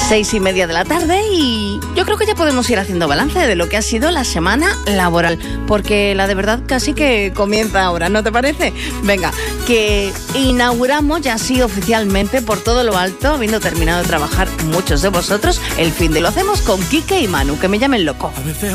6:30 de la tarde y yo creo que ya podemos ir haciendo balance de lo que ha sido la semana laboral, porque la de verdad casi que comienza ahora, ¿no te parece? Venga, que inauguramos ya así oficialmente por todo lo alto, habiendo terminado de trabajar muchos de vosotros, el fin de lo hacemos con Quique y Manu, que me llamen loco. A veces